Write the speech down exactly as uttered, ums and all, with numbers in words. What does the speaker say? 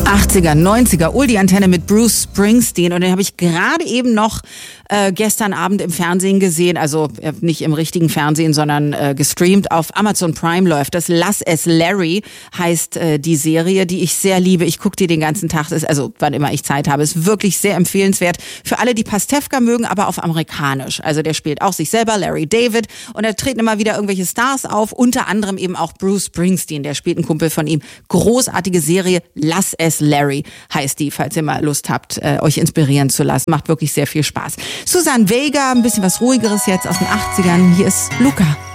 achtziger, neunziger, Oldie-Antenne mit Bruce Springsteen. Und den habe ich gerade eben noch äh, gestern Abend im Fernsehen gesehen. Also äh, nicht im richtigen Fernsehen, sondern äh, gestreamt auf Amazon Prime läuft das. Lass es Larry heißt äh, die Serie, die ich sehr liebe. Ich gucke die den ganzen Tag, das ist, also wann immer ich Zeit habe. Ist wirklich sehr empfehlenswert für alle, die Pastewka mögen, aber auf amerikanisch. Also der spielt auch sich selber, Larry David. Und da treten immer wieder irgendwelche Stars auf. Unter anderem eben auch Bruce Springsteen. Der spielt ein Kumpel von ihm. Großartige Serie. Lass es Larry heißt die, falls ihr mal Lust habt, äh, euch inspirieren zu lassen. Macht wirklich sehr viel Spaß. Suzanne Vega, ein bisschen was Ruhigeres jetzt aus den achtzigern. Hier ist Luca.